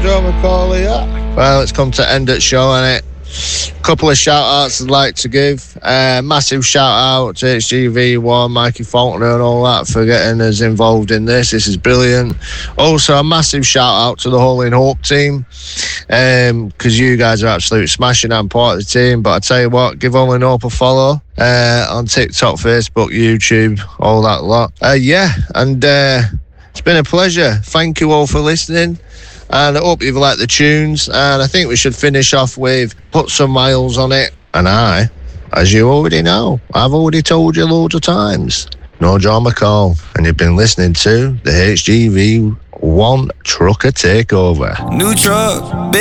Joe McCauley, yeah. Well, it's come to end at show, innit? Couple of shout outs I'd like to give. Massive shout out to HGV1, Mikey Faulkner and all that for getting us involved in this. This is brilliant. Also a massive shout out to the Whole in Hope team, because you guys are absolute smashing. I'm part of the team, but I tell you what, give Whole in Hope a follow on TikTok, Facebook, YouTube, all that lot. It's been a pleasure. Thank you all for listening. And I hope you've liked the tunes. And I think we should finish off with Put Some Miles on It. And I, as you already know, I've already told you loads of times, no John McCall. And you've been listening to the HGV1 Trucker Takeover. New truck.